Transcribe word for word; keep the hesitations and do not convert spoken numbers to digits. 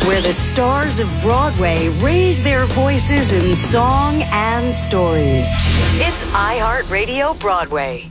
where the stars of Broadway raise their voices in song and stories. It's iHeartRadio Broadway.